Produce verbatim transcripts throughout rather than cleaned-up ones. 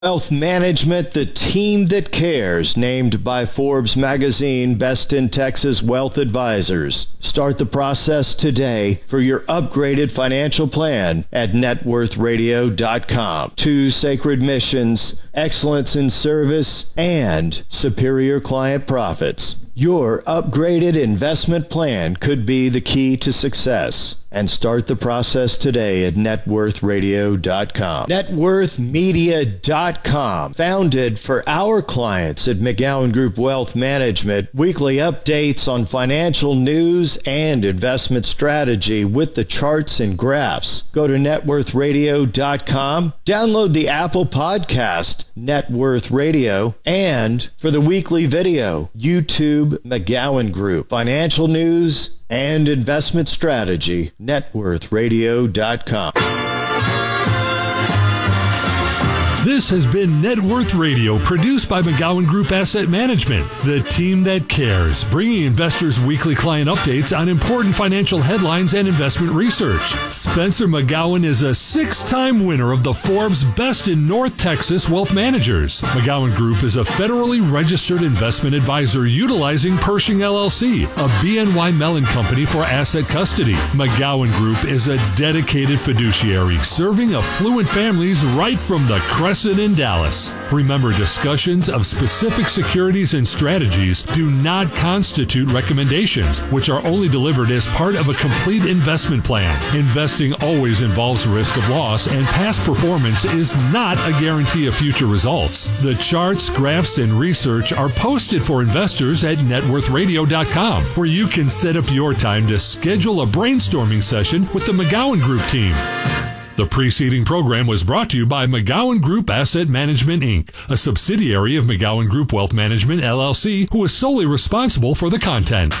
Wealth Management, the team that cares, named by Forbes magazine Best in Texas Wealth Advisors. Start the process today for your upgraded financial plan at net worth radio dot com. Two sacred missions, excellence in service and superior client profits. Your upgraded investment plan could be the key to success. And start the process today at net worth radio dot com. net worth media dot com. Founded for our clients at McGowan Group Wealth Management. Weekly updates on financial news and investment strategy with the charts and graphs. Go to net worth radio dot com. Download the Apple podcast, Net Worth Radio. And for the weekly video, YouTube McGowan Group. Financial news and investment strategy, net worth radio dot com. This has been Net Worth Radio, produced by McGowan Group Asset Management, the team that cares, bringing investors weekly client updates on important financial headlines and investment research. Spencer McGowan is a six-time winner of the Forbes Best in North Texas Wealth Managers. McGowan Group is a federally registered investment advisor utilizing Pershing L L C, a B N Y Mellon company for asset custody. McGowan Group is a dedicated fiduciary serving affluent families right from the Crescent in Dallas. Remember, discussions of specific securities and strategies do not constitute recommendations, which are only delivered as part of a complete investment plan. Investing always involves risk of loss, and past performance is not a guarantee of future results. The charts, graphs, and research are posted for investors at net worth radio dot com, where you can set up your time to schedule a brainstorming session with the McGowan Group team. The preceding program was brought to you by McGowan Group Asset Management, Incorporated, a subsidiary of McGowan Group Wealth Management, L L C, who is solely responsible for the content.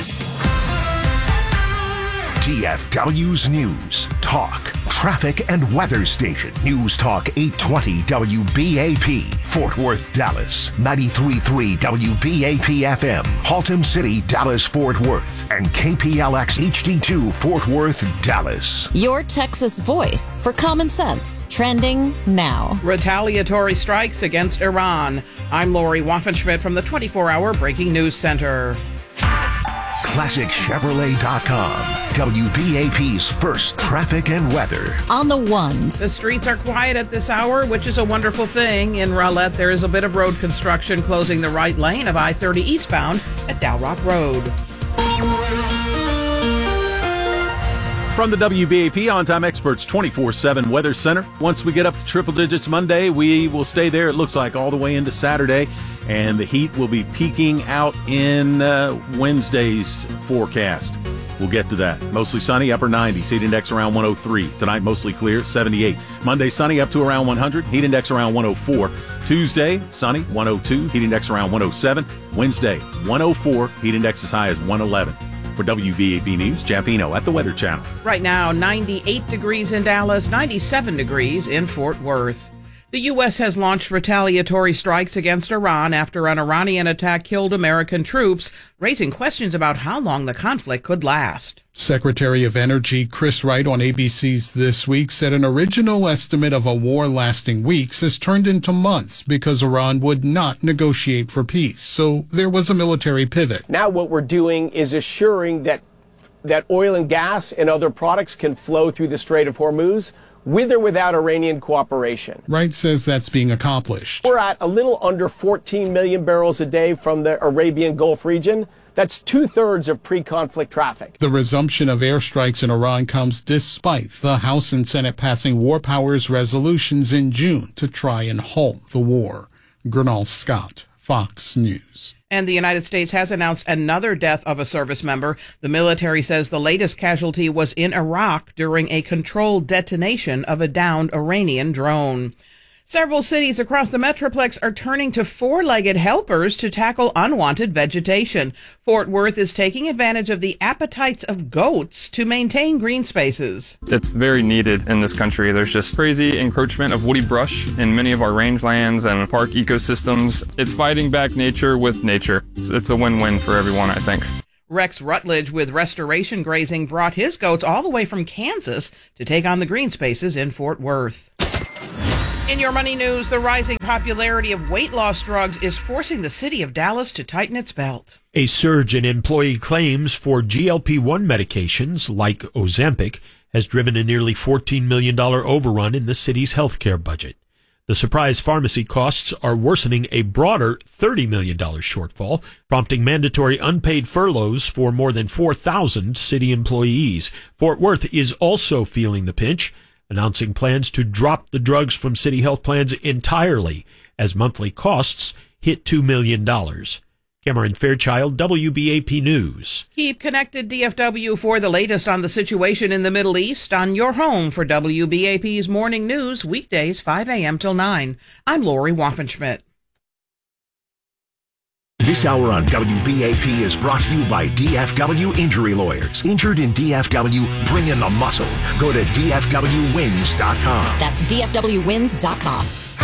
T F W's News, Talk, Traffic and Weather Station. News Talk eight twenty W B A P, Fort Worth, Dallas. ninety-three point three W B A P F M, Haltom City, Dallas, Fort Worth. And K P L X H D two, Fort Worth, Dallas. Your Texas voice for common sense. Trending now. Retaliatory strikes against Iran. I'm Lori Waffenschmidt from the twenty-four hour Breaking News Center. Classic Chevrolet dot com. W B A P's first traffic and weather. On the ones. The streets are quiet at this hour, which is a wonderful thing. In Rowlett, there is a bit of road construction closing the right lane of I thirty eastbound at Dow Rock Road. From the W B A P On-Time Experts twenty-four seven Weather Center. Once we get up to triple digits Monday, we will stay there, it looks like, all the way into Saturday. And the heat will be peaking out in uh, Wednesday's forecast. We'll get to that. Mostly sunny, upper nineties. Heat index around one oh three. Tonight, mostly clear, seventy-eight. Monday, sunny, up to around one hundred. Heat index around one oh four. Tuesday, sunny, one oh two. Heat index around one oh seven. Wednesday, one oh four. Heat index as high as one eleven. For W B A P News, Jeff Eno at the Weather Channel. Right now, ninety-eight degrees in Dallas, ninety-seven degrees in Fort Worth. The U S has launched retaliatory strikes against Iran after an Iranian attack killed American troops, raising questions about how long the conflict could last. Secretary of Energy Chris Wright on A B C's This Week said an original estimate of a war lasting weeks has turned into months because Iran would not negotiate for peace. So there was a military pivot. Now what we're doing is assuring that that oil and gas and other products can flow through the Strait of Hormuz, with or without Iranian cooperation. Wright says that's being accomplished. We're at a little under fourteen million barrels a day from the Arabian Gulf region. That's two-thirds of pre-conflict traffic. The resumption of airstrikes in Iran comes despite the House and Senate passing war powers resolutions in June to try and halt the war. Gernal Scott, Fox News. And the United States has announced another death of a service member. The military says the latest casualty was in Iraq during a controlled detonation of a downed Iranian drone. Several cities across the Metroplex are turning to four-legged helpers to tackle unwanted vegetation. Fort Worth is taking advantage of the appetites of goats to maintain green spaces. It's very needed in this country. There's just crazy encroachment of woody brush in many of our rangelands and park ecosystems. It's fighting back nature with nature. It's, it's a win-win for everyone, I think. Rex Rutledge with Restoration Grazing brought his goats all the way from Kansas to take on the green spaces in Fort Worth. In your money news, the rising popularity of weight loss drugs is forcing the city of Dallas to tighten its belt. A surge in employee claims for G L P one medications like Ozempic has driven a nearly fourteen million dollars overrun in the city's healthcare budget. The surprise pharmacy costs are worsening a broader thirty million dollars shortfall, prompting mandatory unpaid furloughs for more than four thousand city employees. Fort Worth is also feeling the pinch, announcing plans to drop the drugs from city health plans entirely as monthly costs hit two million dollars. Cameron Fairchild, W B A P News. Keep connected, D F W, for the latest on the situation in the Middle East on your home for W B A P's Morning News, weekdays five a.m. till nine. I'm Lori Waffenschmidt. This hour on W B A P is brought to you by D F W Injury Lawyers. Injured in D F W, bring in the muscle. Go to D F W wins dot com. That's D F W wins dot com.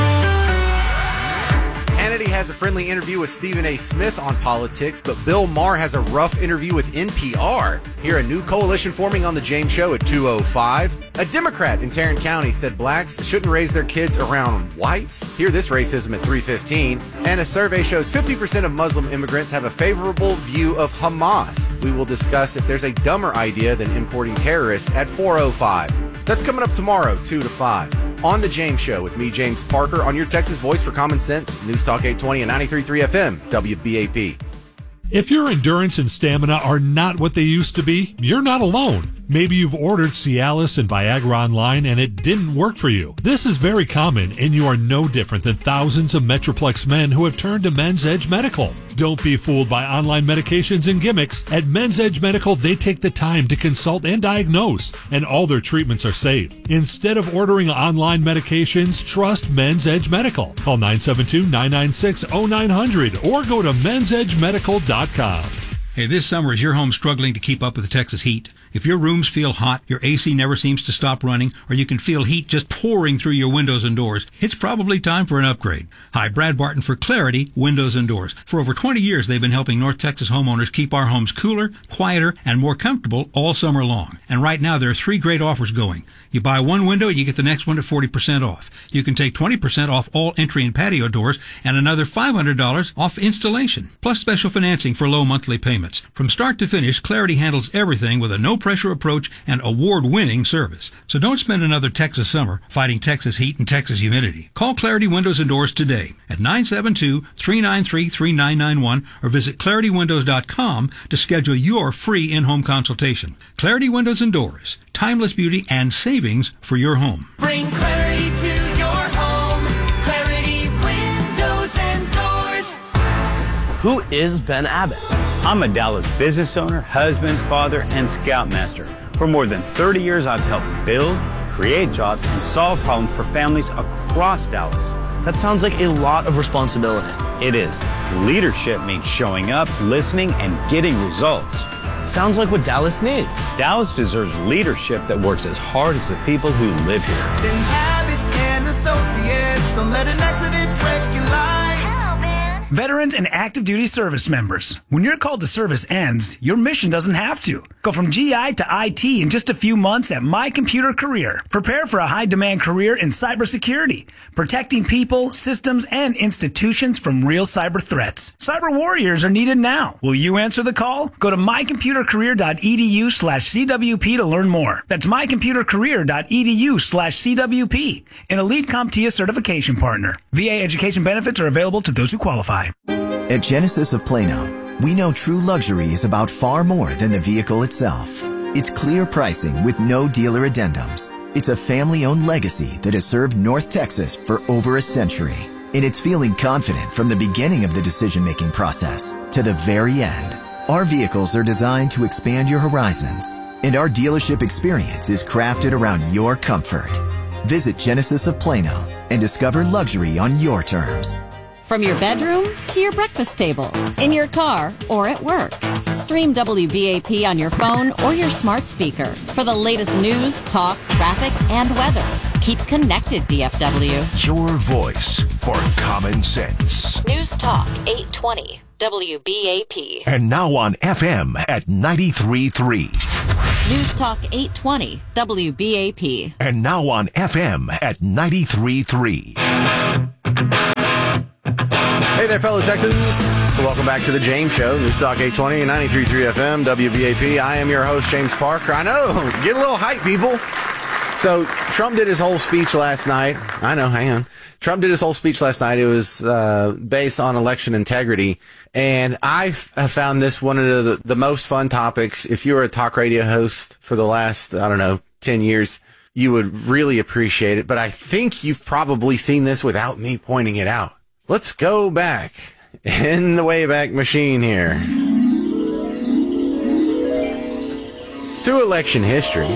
Hannity has a friendly interview with Stephen A. Smith on politics, but Bill Maher has a rough interview with N P R. Hear a new coalition forming on The James Show at two oh five. A Democrat in Tarrant County said blacks shouldn't raise their kids around whites. Hear this racism at three fifteen. And a survey shows fifty percent of Muslim immigrants have a favorable view of Hamas. We will discuss if there's a dumber idea than importing terrorists at four oh five. That's coming up tomorrow, two to five. On The James Show with me, James Parker, on your Texas voice for common sense, News Talk eight twenty and ninety-three point three F M, W B A P. If your endurance and stamina are not what they used to be, you're not alone. Maybe you've ordered Cialis and Viagra online and it didn't work for you. This is very common, and you are no different than thousands of Metroplex men who have turned to Men's Edge Medical. Don't be fooled by online medications and gimmicks. At Men's Edge Medical, they take the time to consult and diagnose, and all their treatments are safe. Instead of ordering online medications, trust Men's Edge Medical. Call nine seven two, nine nine six, oh nine hundred or go to men's edge medical dot com. Hey, this summer, is your home struggling to keep up with the Texas heat? If your rooms feel hot, your A C never seems to stop running, or you can feel heat just pouring through your windows and doors, it's probably time for an upgrade. Hi, Brad Barton for Clarity Windows and Doors. For over twenty years, they've been helping North Texas homeowners keep our homes cooler, quieter, and more comfortable all summer long. And right now, there are three great offers going. You buy one window, you get the next one at forty percent off. You can take twenty percent off all entry and patio doors, and another five hundred dollars off installation, plus special financing for low monthly payments. From start to finish, Clarity handles everything with a no-pressure approach and award-winning service. So don't spend another Texas summer fighting Texas heat and Texas humidity. Call Clarity Windows and Doors today at nine seven two, three nine three, three nine nine one or visit clarity windows dot com to schedule your free in-home consultation. Clarity Windows and Doors, timeless beauty and savings for your home. Bring clarity to your home. Clarity Windows and Doors. Who is Ben Abbott? I'm a Dallas business owner, husband, father, and scoutmaster. For more than thirty years, I've helped build, create jobs, and solve problems for families across Dallas. That sounds like a lot of responsibility. It is. Leadership means showing up, listening, and getting results. Sounds like what Dallas needs. Dallas deserves leadership that works as hard as the people who live here. Ben Abbott and Associates, don't let an accident break your life. Veterans and active duty service members, when your call to service ends, your mission doesn't have to. Go from G I to I T in just a few months at My Computer Career. Prepare for a high-demand career in cybersecurity, protecting people, systems, and institutions from real cyber threats. Cyber warriors are needed now. Will you answer the call? Go to my computer career dot e d u slash c w p to learn more. That's my computer career dot e d u slash c w p, an elite CompTIA certification partner. V A education benefits are available to those who qualify. At Genesis of Plano, we know true luxury is about far more than the vehicle itself. It's clear pricing with no dealer addendums. It's a family-owned legacy that has served North Texas for over a century. And it's feeling confident from the beginning of the decision-making process to the very end. Our vehicles are designed to expand your horizons, and our dealership experience is crafted around your comfort. Visit Genesis of Plano and discover luxury on your terms. From your bedroom to your breakfast table, in your car, or at work. Stream W B A P on your phone or your smart speaker for the latest news, talk, traffic, and weather. Keep connected, D F W. Your voice for common sense. News Talk eight twenty W B A P. And now on F M at ninety-three point three. News Talk eight twenty W B A P. And now on F M at ninety-three point three. Hey there, fellow Texans. Welcome back to the James Show. News Talk eight twenty and ninety-three point three F M, W B A P. I am your host, James Parker. I know, get a little hype, people. So Trump did his whole speech last night. I know, hang on. Trump did his whole speech last night. It was uh, based on election integrity. And I have found this one of the, the most fun topics. If you were a talk radio host for the last, I don't know, ten years, you would really appreciate it. But I think you've probably seen this without me pointing it out. Let's go back in the Wayback Machine here. Through election history,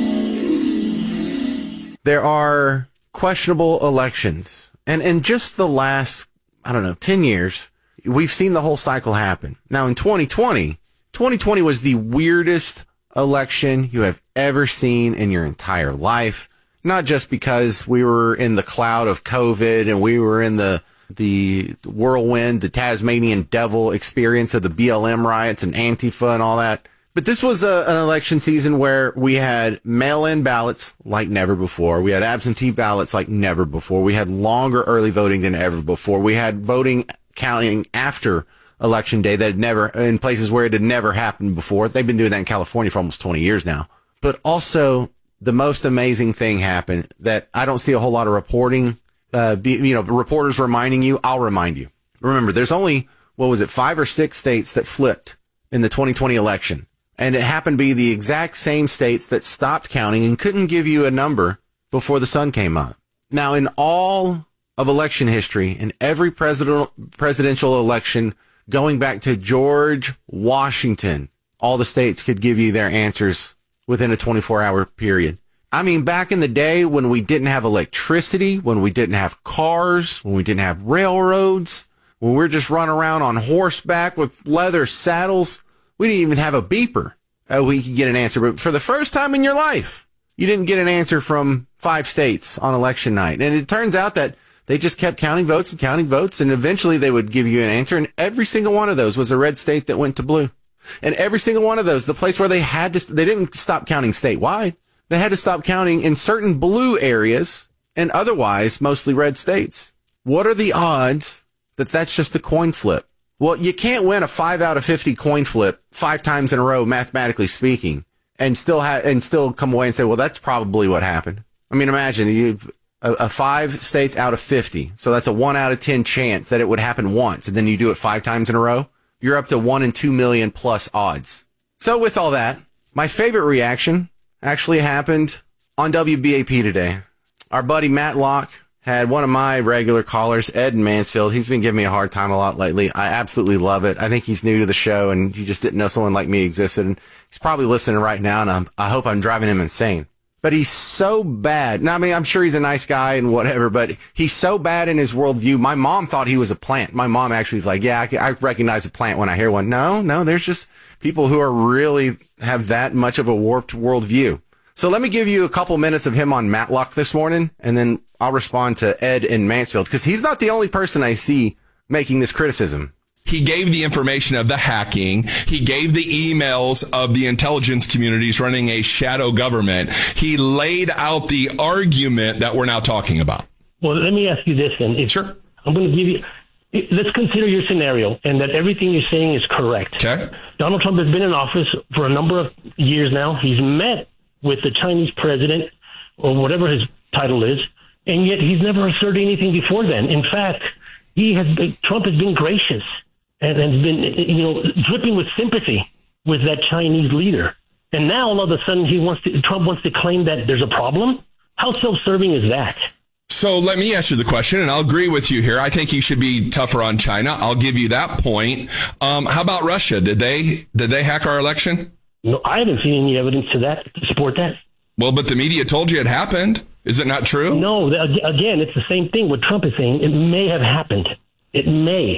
there are questionable elections. And in just the last, I don't know, ten years, we've seen the whole cycle happen. Now in twenty twenty, twenty twenty was the weirdest election you have ever seen in your entire life. Not just because we were in the cloud of COVID and we were in the the whirlwind, the Tasmanian devil experience of the B L M riots and Antifa and all that. But this was a, an election season where we had mail-in ballots like never before. We had absentee ballots like never before. We had longer early voting than ever before. We had voting counting after Election Day that had never, in places where it had never happened before. They've been doing that in California for almost twenty years now. But also, the most amazing thing happened that I don't see a whole lot of reporting. Uh, be, you know, reporters reminding you, I'll remind you. Remember, there's only, what was it, five or six states that flipped in the twenty twenty election. And it happened to be the exact same states that stopped counting and couldn't give you a number before the sun came up. Now, in all of election history, in every president, presidential election, going back to George Washington, all the states could give you their answers within a twenty-four hour period. I mean, back in the day when we didn't have electricity, when we didn't have cars, when we didn't have railroads, when we were just running around on horseback with leather saddles, we didn't even have a beeper. Uh, we could get an answer. But for the first time in your life, you didn't get an answer from five states on election night. And it turns out that they just kept counting votes and counting votes, and eventually they would give you an answer. And every single one of those was a red state that went to blue. And every single one of those, the place where they had to, they didn't stop counting statewide. They had to stop counting in certain blue areas and otherwise mostly red states. What are the odds that that's just a coin flip? Well, you can't win a five out of fifty coin flip five times in a row, mathematically speaking, and still ha- and still come away and say, well, that's probably what happened. I mean, imagine you a, a five states out of fifty. So that's a one out of ten chance that it would happen once. And then you do it five times in a row. You're up to one in two million plus odds. So with all that, my favorite reaction actually happened on W B A P today. Our buddy Matt Locke had one of my regular callers, Ed in Mansfield. He's been giving me a hard time a lot lately. I absolutely love it. I think he's new to the show, and he just didn't know someone like me existed. And he's probably listening right now, and I'm, I hope I'm driving him insane. But he's so bad. Now, I mean, I'm sure he's a nice guy and whatever, but he's so bad in his worldview. My mom thought he was a plant. My mom actually is like, yeah, I, I recognize a plant when I hear one. No, no, there's just people who are really have that much of a warped worldview. So let me give you a couple minutes of him on Matlock this morning, and then I'll respond to Ed in Mansfield, because he's not the only person I see making this criticism. He gave the information of the hacking. He gave the emails of the intelligence communities running a shadow government. He laid out the argument that we're now talking about. Well, let me ask you this then. If, sure. I'm going to give you... Let's consider your scenario and that everything you're saying is correct. Okay. Donald Trump has been in office for a number of years now. He's met with the Chinese president, or whatever his title is, and yet he's never asserted anything before then. In fact, he has been, Trump has been gracious and has been, you know, dripping with sympathy with that Chinese leader. And now all of a sudden he wants to, Trump wants to claim that there's a problem. How self-serving is that? So let me answer the question, and I'll agree with you here. I think he should be tougher on China. I'll give you that point. Um, how about Russia? Did they did they hack our election? No, I haven't seen any evidence to that, to support that. Well, but the media told you it happened. Is it not true? No, again, it's the same thing. What Trump is saying, it may have happened. It may.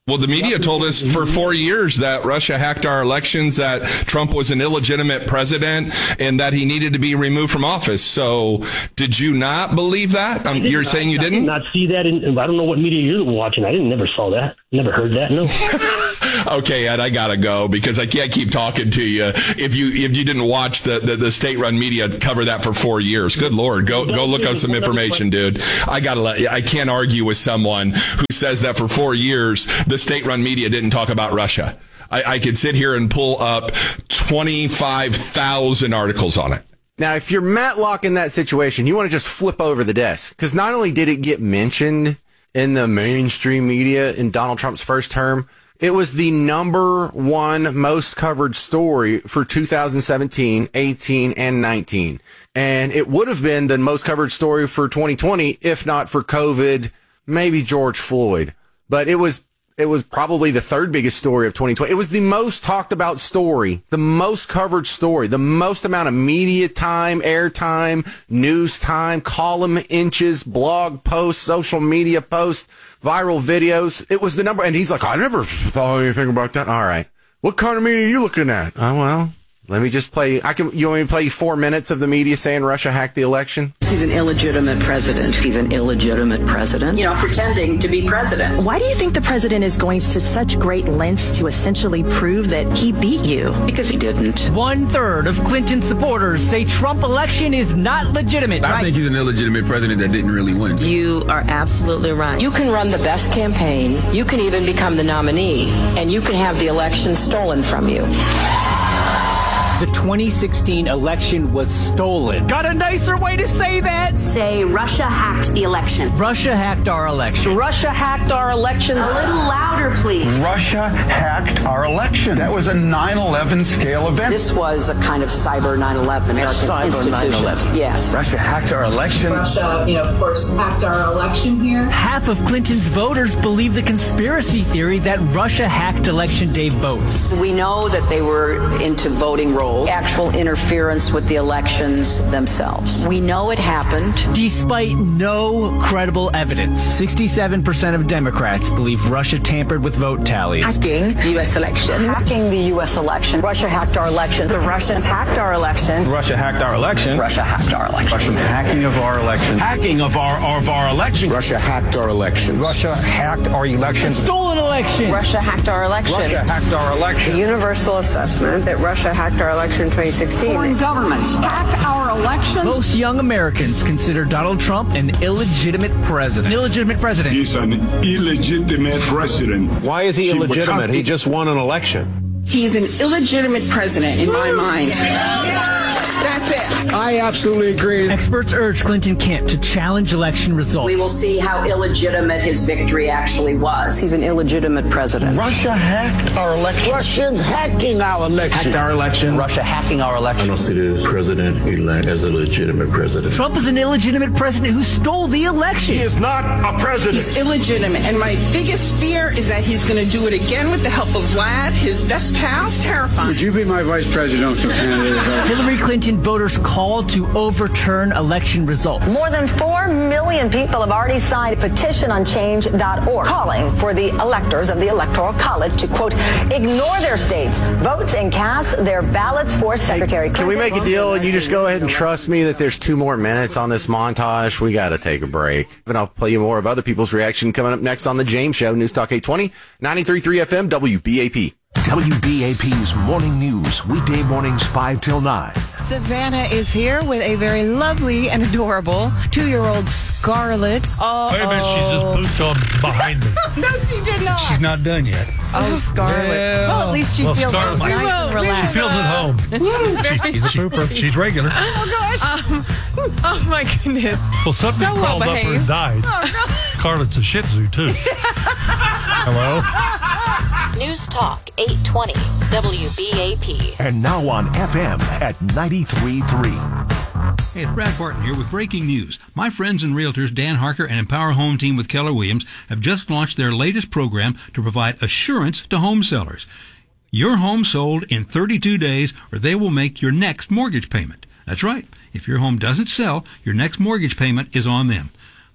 Well, the media told us for four years that Russia hacked our elections, that Trump was an illegitimate president, and that he needed to be removed from office. So did you not believe that? Um, you're saying you didn't? I did not see that. In, I don't know what media you're watching. I didn't never saw that. Never heard that. No. Okay, Ed, I gotta go because I can't keep talking to you if you if you didn't watch the, the, the state-run media cover that for four years. Good Lord, go go look up some information, dude. I gotta let I can't argue with someone who says that for four years the state-run media didn't talk about Russia. I, I could sit here and pull up twenty-five thousand articles on it. Now, if you're Matlock in that situation, you want to just flip over the desk because not only did it get mentioned in the mainstream media in Donald Trump's first term, it was the number one most covered story for two thousand seventeen, eighteen, and nineteen. And it would have been the most covered story for twenty twenty, if not for COVID, maybe George Floyd. But it was it was probably the third biggest story of twenty twenty. It was the most talked about story, the most covered story, the most amount of media time, airtime, news time, column inches, blog posts, social media posts, viral videos. It was the number. And he's like, I never thought anything about that. All right. What kind of media are you looking at? Oh, well, let me just play. I can. You want me to play four minutes of the media saying Russia hacked the election? He's an illegitimate president. He's an illegitimate president. You know, pretending to be president. Why do you think the president is going to such great lengths to essentially prove that he beat you? Because he didn't. One third of Clinton supporters say Trump election is not legitimate. I Right. think he's an illegitimate president that didn't really win. You are absolutely right. You can run the best campaign. You can even become the nominee. And you can have the election stolen from you. The twenty sixteen election was stolen. Got a nicer way to say that? Say Russia hacked the election. Russia hacked our election. Russia hacked our election. A little louder, please. Russia hacked our election. That was a nine eleven scale event. This was a kind of cyber nine eleven. American Cyber institutions. nine eleven. Yes. Russia hacked our election. Russia, you know, of course, hacked our election here. Half of Clinton's voters believe the conspiracy theory that Russia hacked election day votes. We know that they were into voting rolls, actual interference with the elections themselves. We know it happened. Despite no credible evidence, sixty-seven percent of Democrats believe Russia tampered with vote tallies. Hacking the U S election. Hacking the U S election. Russia hacked our election. The Russians hacked our election. Russia hacked our election. Russia hacked our election. Russian hacking of our election. Hacking of our of our election. Russia hacked our election. Russia hacked our election. Stolen election. Russia hacked our election. Russia hacked our election. The universal assessment that Russia hacked our election in twenty sixteen. Foreign governments hacked our elections. Most young Americans consider Donald Trump an illegitimate president. An illegitimate president. He's an illegitimate president. Why is he illegitimate? He just won an election. He's an illegitimate president in my mind. That's it. I absolutely agree. Experts urge Clinton Kent to challenge election results. We will see how illegitimate his victory actually was. He's an illegitimate president. Russia hacked our election. Russians hacking our election. Hacked our election. Russia hacking our election. I don't see the president-elect as a legitimate president. Trump is an illegitimate president who stole the election. He is not a president. He's illegitimate, and my biggest fear is that he's going to do it again with the help of Vlad, his best pal. It's terrifying. Would you be my vice presidential candidate? Hillary Clinton voters call to overturn election results. More than four million people have already signed a petition on change dot org calling for the electors of the Electoral College to, quote, ignore their states' votes and cast their ballots for Secretary Can we Clinton. make a deal and you just go ahead and trust me that there's two more minutes on this montage? We got to take a break. And I'll play you more of other people's reaction coming up next on The James Show, News Talk eight twenty, ninety-three point three F M, W B A P. W B A P's Morning News, weekday mornings five till nine. Savannah is here with a very lovely and adorable two-year-old Scarlett. Oh, Wait a minute, she's just pooped on behind me. No, she did not. She's not done yet. Oh, Scarlett. Well, at least she Well, feels Scarlett- nice We and will. relaxed. She feels at home. Very She's a pooper. She's regular. Oh, gosh. Um, oh, my goodness. Well, something So crawled up her and well-behaved. died. Oh, Scarlett's a Shih Tzu, too. Hello? News Talk eight twenty W B A P. And now on F M at ninety-three point three. Hey, it's Brad Barton here with breaking news. My friends and realtors Dan Harker and Empower Home Team with Keller Williams have just launched their latest program to provide assurance to home sellers. Your home sold in thirty-two days or they will make your next mortgage payment. That's right. If your home doesn't sell, your next mortgage payment is on them.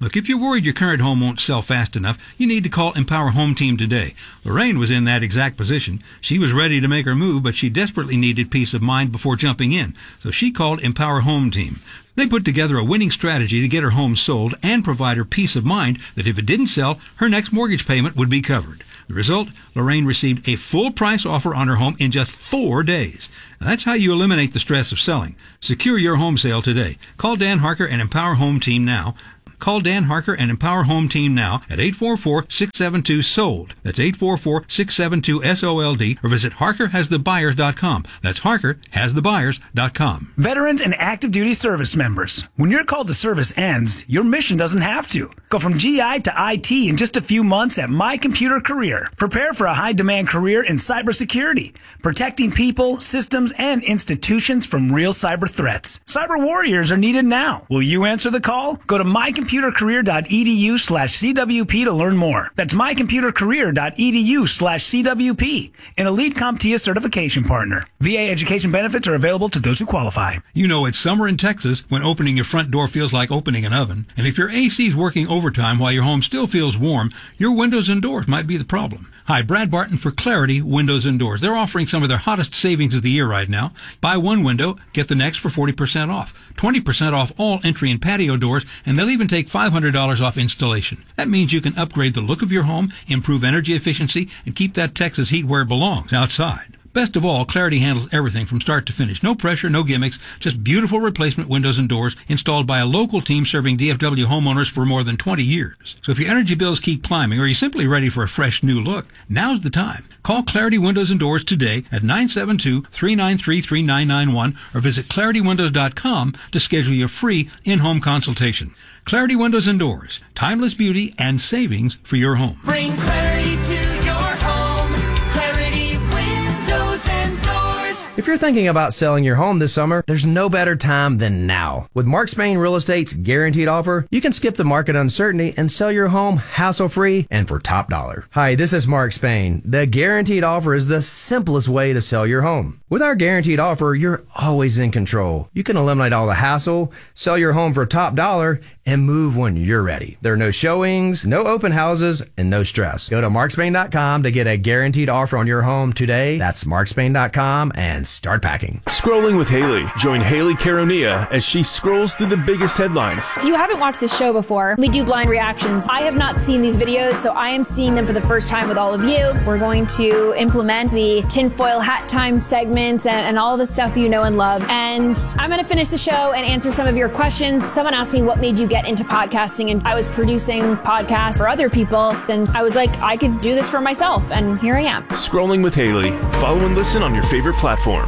Look, if you're worried your current home won't sell fast enough, you need to call Empower Home Team today. Lorraine was in that exact position. She was ready to make her move, but she desperately needed peace of mind before jumping in, so she called Empower Home Team. They put together a winning strategy to get her home sold and provide her peace of mind that if it didn't sell, her next mortgage payment would be covered. The result, Lorraine received a full price offer on her home in just four days. Now, that's how you eliminate the stress of selling. Secure your home sale today. Call Dan Harker and Empower Home Team now. Call Dan Harker and Empower Home Team now at eight four four, six seven two, S O L D. That's eight four four, six seven two, S O L D, or visit Harker Has The Buyers dot com. That's Harker Has The Buyers dot com. Veterans and active duty service members. When your call to service ends, your mission doesn't have to. Go from G I to I T in just a few months at My Computer Career. Prepare for a high-demand career in cybersecurity, protecting people, systems, and institutions from real cyber threats. Cyber warriors are needed now. Will you answer the call? Go to my computer career dot e d u slash C W P to learn more. That's my computer career dot e d u slash C W P, an Elite CompTIA certification partner. V A education benefits are available to those who qualify. You know, it's summer in Texas when opening your front door feels like opening an oven. And if your A C's working overtime while your home still feels warm, your windows and doors might be the problem. Hi, Brad Barton for Clarity Windows and Doors. They're offering some of their hottest savings of the year right now. Buy one window, get the next for forty percent off. twenty percent off all entry and patio doors, and they'll even take five hundred dollars off installation. That means you can upgrade the look of your home, improve energy efficiency, and keep that Texas heat where it belongs, outside. Best of all, Clarity handles everything from start to finish. No pressure, no gimmicks, just beautiful replacement windows and doors installed by a local team serving D F W homeowners for more than twenty years. So if your energy bills keep climbing or you're simply ready for a fresh new look, now's the time. Call Clarity Windows and Doors today at nine seven two, three nine three, three nine nine one or visit clarity windows dot com to schedule your free in-home consultation. Clarity Windows and Doors, timeless beauty and savings for your home. Bring clarity to your home. Clarity Windows and Doors. If you're thinking about selling your home this summer, there's no better time than now. With Mark Spain Real Estate's guaranteed offer, you can skip the market uncertainty and sell your home hassle-free and for top dollar. Hi, this is Mark Spain. The guaranteed offer is the simplest way to sell your home. With our guaranteed offer, you're always in control. You can eliminate all the hassle, sell your home for top dollar, and move when you're ready. There are no showings, no open houses, and no stress. Go to mark spain dot com to get a guaranteed offer on your home today. That's mark spain dot com and start packing. Scrolling with Haley. Join Haley Caronia as she scrolls through the biggest headlines. If you haven't watched this show before, we do blind reactions. I have not seen these videos, so I am seeing them for the first time with all of you. We're going to implement the tinfoil hat time segments and, and all the stuff you know and love. And I'm going to finish the show and answer some of your questions. Someone asked me what made you get into podcasting, and I was producing podcasts for other people, and I was like, I could do this for myself, and here I am. Scrolling with Haley. Follow and listen on your favorite platform.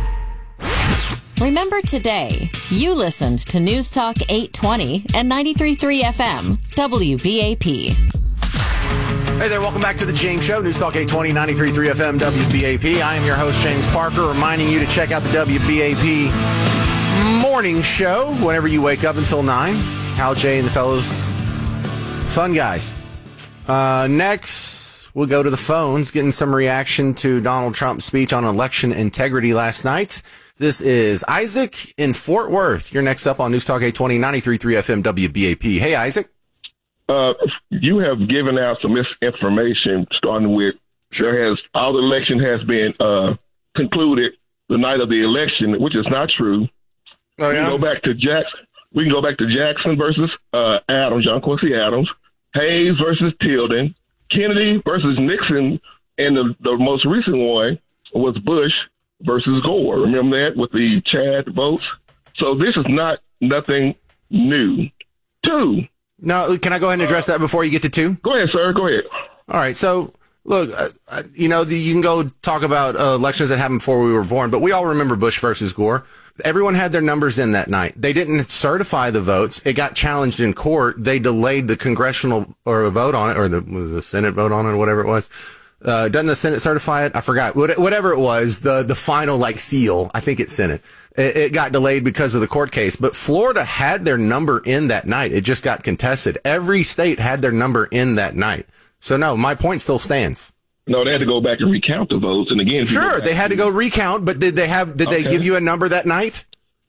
Remember today, you listened to News Talk eight twenty and ninety-three point three F M, W B A P. Hey there, welcome back to the James Show, News Talk eight twenty, ninety-three point three F M, W B A P. I am your host, James Parker, reminding you to check out the W B A P morning show whenever you wake up until nine. Hal J and the fellows, fun guys. Uh, next, we'll go to the phones, getting some reaction to Donald Trump's speech on election integrity last night. This is Isaac in Fort Worth. You're next up on News Talk eight twenty, ninety-three point three F M, W B A P. Hey, Isaac. Uh, you have given out some misinformation, starting with there has all the election has been uh, concluded the night of the election, which is not true. Oh, yeah? We can go back to Jackson. We can go back to Jackson versus uh, Adams, John Quincy Adams, Hayes versus Tilden, Kennedy versus Nixon, and the, the most recent one was Bush versus Gore. Remember that with the Chad votes? So this is not nothing new. Two. No, can I go ahead and address that before you get to two? Go ahead, sir. Go ahead. All right. So, look, uh, you know, the, you can go talk about uh, elections that happened before we were born, but we all remember Bush versus Gore. Everyone had their numbers in that night. They didn't certify the votes. It got challenged in court. They delayed the congressional or a vote on it, or the, the Senate vote on it, or whatever it was. Uh, doesn't the Senate certify it? I forgot. Whatever it was, the, the final, like, seal, I think it's Senate. It, it got delayed because of the court case. But Florida had their number in that night. It just got contested. Every state had their number in that night. So, no, my point still stands. No, they had to go back and recount the votes. And again, sure, they had to go recount, but did they have? Did okay. they give you a number that night?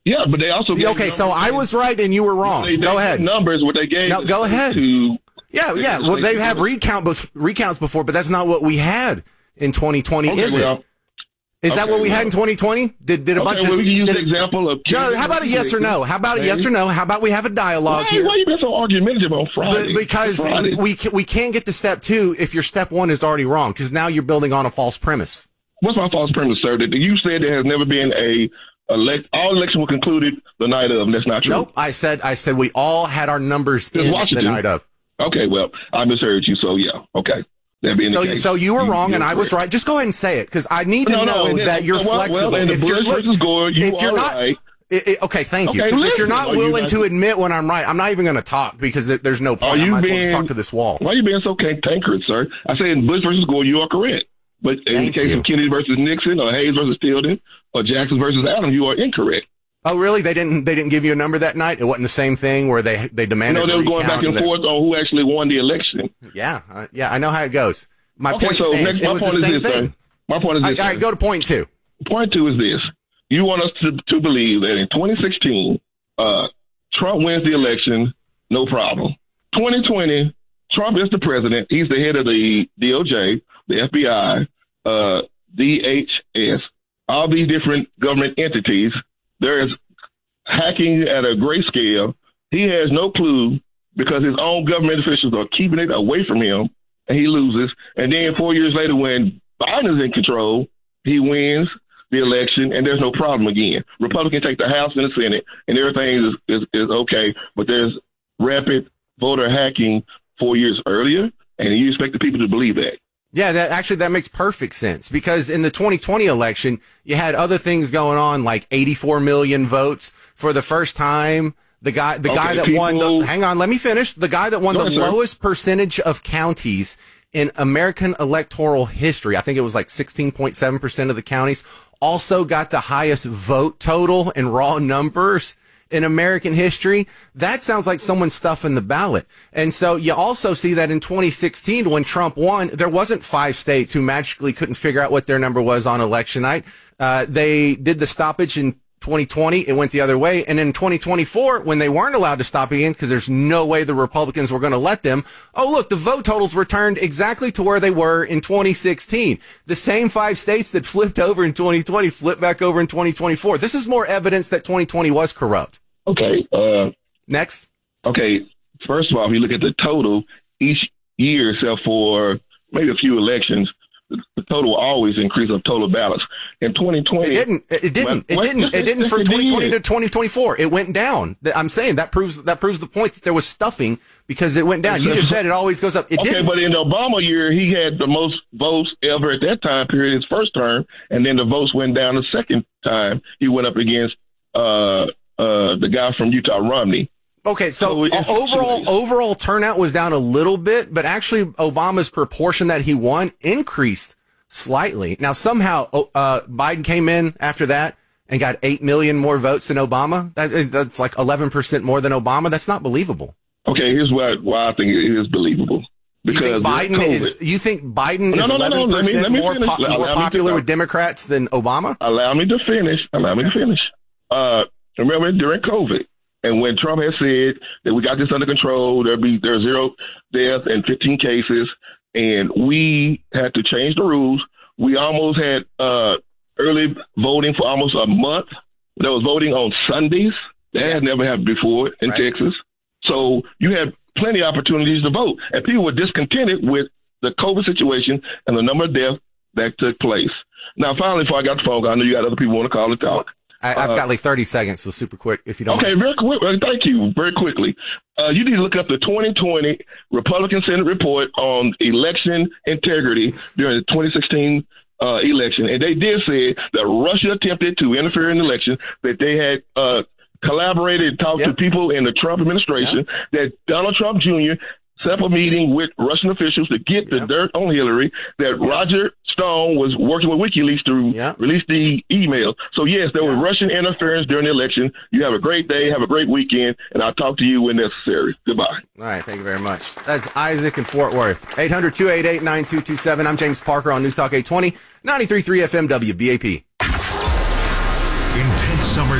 Yeah, but they also gave okay. So I was right and you were wrong. They, they go ahead. Numbers what they gave. No, go ahead. To, yeah, yeah. Well, they have recount recounts before, but that's not what we had in twenty twenty, okay, is well, it? Is okay, that what we well, had in twenty twenty? Did did a okay, bunch well, of we can use did the it, example of no, how about a yes or no? How about a yes or no? How about we have a dialogue why, here? Why you been so argumentative on Friday? But because Friday. we can, we can't get to step two if your step one is already wrong, because now you're building on a false premise. What's my false premise, sir? That you said there has never been a elect. All elections were concluded the night of. And that's not true. Nope. I said I said we all had our numbers It's in Washington. the night of. Okay, well, I misheard you, so yeah, okay. That being So the case, so you were wrong you, and I was right. Just go ahead and say it, because I need to no, know no, then, that you're well, flexible. Well, in the if Bush you're, versus Gore, you if you're are not, right. It, it, okay, thank you. Okay, Because if you're not listen, willing you to admit when I'm right, I'm not even going to talk, because it, there's no point. Are you I might as well being, just talk to this wall. Why are you being so cantankerous, sir? I say in Bush versus Gore, you are correct. But in Thank the case you. of Kennedy versus Nixon, or Hayes versus Tilden, or Jackson versus Adams, you are incorrect. Oh, really? They didn't. They didn't give you a number that night. It wasn't the same thing where they they demanded. You know, they were going back and recount forth on who actually won the election. Yeah, uh, yeah, I know how it goes. My okay, point so stands. next, It my was point the is same this, thing. sir. My point is this. All right, sir. go to point two. Point two is this. You want us to, to believe that in twenty sixteen, uh, Trump wins the election, no problem. twenty twenty, Trump is the president. He's the head of the D O J, the F B I, uh, D H S, all these different government entities. There is hacking at a great scale. He has no clue because his own government officials are keeping it away from him, and he loses. And then four years later, when Biden is in control, he wins the election, and there's no problem again. Republicans take the House and the Senate, and everything is, is, is okay, but there's rapid voter hacking four years earlier, and you expect the people to believe that. Yeah, that actually that makes perfect sense, because in the twenty twenty election, you had other things going on, like eighty-four million votes for the first time. The guy, the Okay, guy that people- won the, hang on, let me finish. The guy that won Go the ahead, sir. lowest percentage of counties in American electoral history, I think it was like sixteen point seven percent of the counties, also got the highest vote total in raw numbers in American history. That sounds like someone stuffing the ballot. And so you also see that in twenty sixteen, when Trump won, there wasn't five states who magically couldn't figure out what their number was on election night. Uh, they did the stoppage in twenty twenty, it went the other way. And in twenty twenty-four, when they weren't allowed to stop again, because there's no way the Republicans were going to let them, oh, look, the vote totals returned exactly to where they were in twenty sixteen. The same five states that flipped over in twenty twenty flipped back over in twenty twenty-four. This is more evidence that twenty twenty was corrupt. Okay. Uh, Next. Okay. First of all, if you look at the total, each year, except for maybe a few elections, the, the total will always increase of total ballots. In twenty twenty, It didn't. It didn't. It What- didn't. It didn't Yes, from it twenty twenty did. to twenty twenty-four. It went down. Th- I'm saying that proves that proves the point that there was stuffing, because it went down. You just said it always goes up. It okay, didn't. but in the Obama year, he had the most votes ever at that time period, his first term, and then the votes went down the second time he went up against uh, uh, the guy from Utah, Romney. Okay, so So, o- overall overall turnout was down a little bit, but actually Obama's proportion that he won increased slightly. Now somehow uh, Biden came in after that and got eight million more votes than Obama. That, that's like eleven percent more than Obama. That's not believable. Okay, here's why why I think it is believable. Because You think Biden COVID. is you think Biden No, is no, no, no. eleven Let me- let percent me more finish. po- Allow more me to- popular with Democrats than Obama? Allow me to finish. Allow me to finish. Uh, remember during COVID, and when Trump had said that we got this under control, there'll be there's zero deaths and fifteen cases, and we had to change the rules. We almost had uh, early voting for almost a month. There was voting on Sundays. That had never happened before in Right. Texas. So you had plenty of opportunities to vote, and people were discontented with the COVID situation and the number of deaths that took place. Now, finally, before I got the phone call, I know you got other people want to call and talk. I, I've Uh, got like thirty seconds, so super quick if you don't. Okay, very quick. uh, Thank you. Very quickly. Uh, you need to look up the twenty twenty Republican Senate report on election integrity during the twenty sixteen uh, election. And they did say that Russia attempted to interfere in the election, that they had uh, collaborated and talked Yep. to people in the Trump administration, that Donald Trump Junior set up a meeting with Russian officials to get the Yep. dirt on Hillary, that Roger Stone was working with WikiLeaks to Yep. release the email. So, yes, there was Russian interference during the election. You have a great day. Have a great weekend. And I'll talk to you when necessary. Goodbye. All right, thank you very much. That's Isaac in Fort Worth. eight hundred, two eight eight, nine two two seven. I'm James Parker on News Talk eight twenty, ninety-three point three F M W B A P. Intense summer storms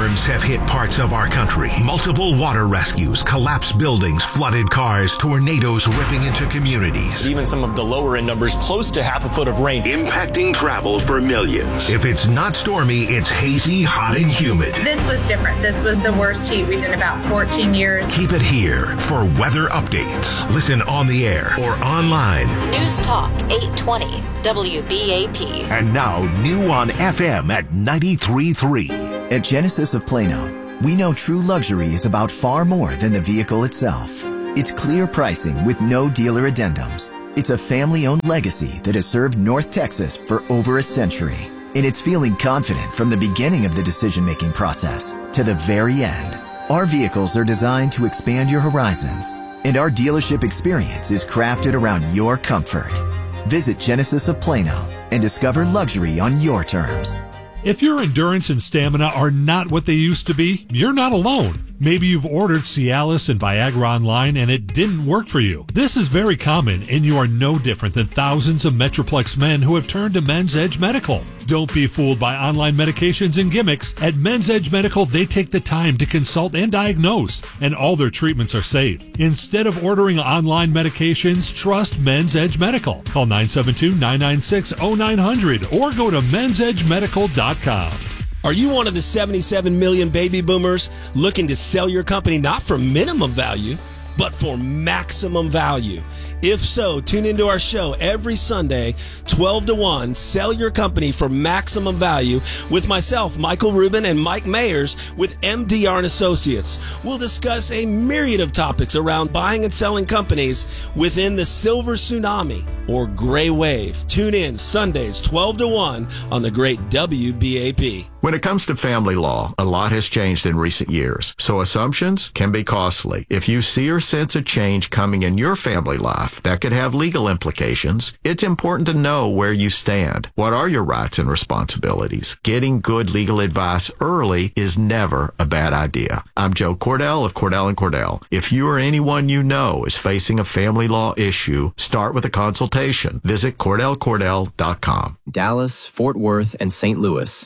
Storms have hit parts of our country. Multiple water rescues, collapsed buildings, flooded cars, tornadoes ripping into communities. Even some of the lower end numbers close to half a foot of rain. Impacting travel for millions. If it's not stormy, it's hazy, hot, and humid. This was different. This was the worst heat we've in about fourteen years. Keep it here for weather updates. Listen on the air or online. News Talk eight twenty W B A P. And now, new on F M at ninety-three point three. At Genesis of Plano, we know true luxury is about far more than the vehicle itself. It's clear pricing with no dealer addendums. It's a family-owned legacy that has served North Texas for over a century. And it's feeling confident from the beginning of the decision-making process to the very end. Our vehicles are designed to expand your horizons, and our dealership experience is crafted around your comfort. Visit Genesis of Plano and discover luxury on your terms. If your endurance and stamina are not what they used to be, you're not alone. Maybe you've ordered Cialis and Viagra online and it didn't work for you. This is very common, and you are no different than thousands of Metroplex men who have turned to Men's Edge Medical. Don't be fooled by online medications and gimmicks. At Men's Edge Medical, they take the time to consult and diagnose, and all their treatments are safe. Instead of ordering online medications, trust Men's Edge Medical. Call nine seven two, nine nine six, zero nine zero zero or go to mens edge medical dot com. Are you one of the seventy-seven million baby boomers looking to sell your company not for minimum value, but for maximum value? If so, tune into our show every Sunday, twelve to one, Sell Your Company for Maximum Value, with myself, Michael Rubin, and Mike Mayers with M D R and Associates. We'll discuss a myriad of topics around buying and selling companies within the silver tsunami or gray wave. Tune in Sundays, twelve to one on the great W B A P. When it comes to family law, a lot has changed in recent years, so assumptions can be costly. If you see or sense a change coming in your family life that could have legal implications, it's important to know where you stand. What are your rights and responsibilities? Getting good legal advice early is never a bad idea. I'm Joe Cordell of Cordell and Cordell. If you or anyone you know is facing a family law issue, start with a consultation. Visit cordell cordell dot com. Dallas, Fort Worth, and Saint Louis.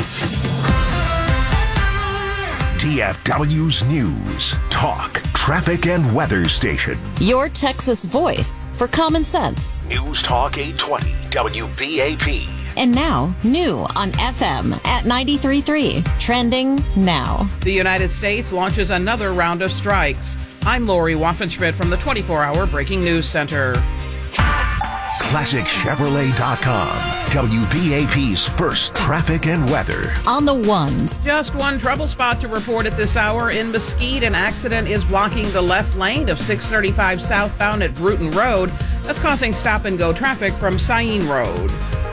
D F W's News, Talk, Traffic, and Weather Station. Your Texas voice for common sense. News Talk eight twenty W B A P. And now, new on F M at ninety-three point three. Trending now. The United States launches another round of strikes. I'm Lori Waffenschmidt from the twenty-four hour Breaking News Center. Classic Chevrolet dot com. W B A P's first traffic and weather. On the ones. Just one trouble spot to report at this hour. In Mesquite, an accident is blocking the left lane of six thirty-five southbound at Bruton Road. That's causing stop-and-go traffic from Sain Road.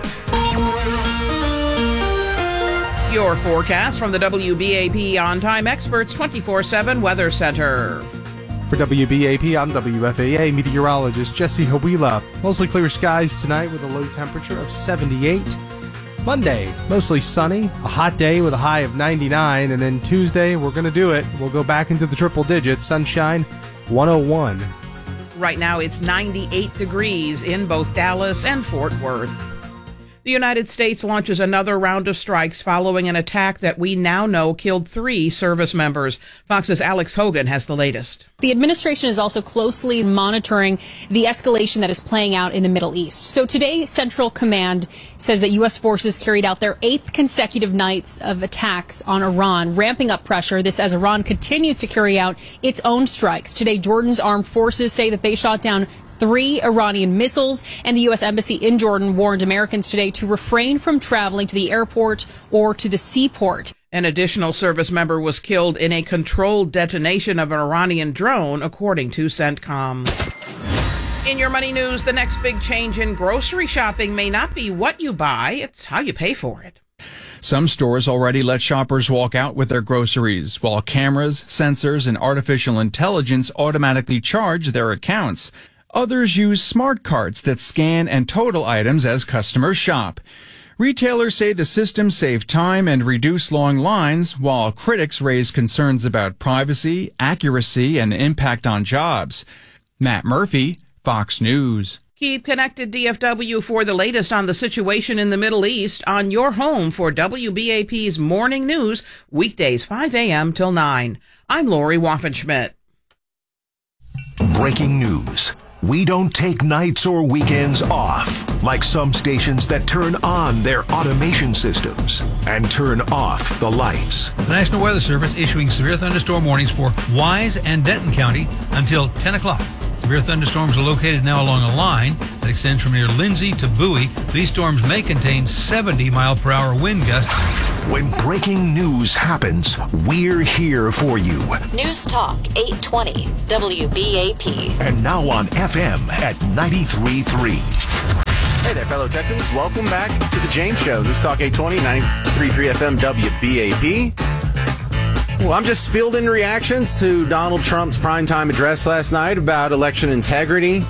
Your forecast from the W B A P On-Time Experts twenty-four seven Weather Center. For W B A P, I'm W F A A meteorologist Jesse Hawila. Mostly clear skies tonight with a low temperature of seventy-eight. Monday, mostly sunny, a hot day with a high of ninety-nine. And then Tuesday, we're going to do it. We'll go back into the triple digits. Sunshine, one oh one. Right now, it's ninety-eight degrees in both Dallas and Fort Worth. The United States launches another round of strikes following an attack that we now know killed three service members. Fox's Alex Hogan has the latest. The administration is also closely monitoring the escalation that is playing out in the Middle East. So today, Central Command says that U S forces carried out their eighth consecutive nights of attacks on Iran, ramping up pressure. This as Iran continues to carry out its own strikes. Today, Jordan's armed forces say that they shot down three Iranian missiles, and the U S Embassy in Jordan warned Americans today to refrain from traveling to the airport or to the seaport. An additional service member was killed in a controlled detonation of an Iranian drone, according to CENTCOM. In your money news, the next big change in grocery shopping may not be what you buy, it's how you pay for it. Some stores already let shoppers walk out with their groceries, while cameras, sensors, and artificial intelligence automatically charge their accounts. Others use smart carts that scan and total items as customers shop. Retailers say the system saved time and reduced long lines, while critics raise concerns about privacy, accuracy, and impact on jobs. Matt Murphy, Fox News. Keep connected, D F W, for the latest on the situation in the Middle East on your home for W B A P's Morning News, weekdays five a.m. till nine. I'm Lori Waffenschmidt. Breaking news. We don't take nights or weekends off, like some stations that turn on their automation systems and turn off the lights. The National Weather Service issuing severe thunderstorm warnings for Wise and Denton County until ten o'clock. Severe thunderstorms are located now along a line that extends from near Lindsay to Bowie. These storms may contain seventy mile per hour wind gusts. When breaking news happens, we're here for you. News Talk eight twenty W B A P. And now on F M at ninety-three point three. Hey there, fellow Texans. Welcome back to the James Show. News Talk eight twenty, ninety-three point three F M W B A P. Well, I'm just fielding reactions to Donald Trump's primetime address last night about election integrity.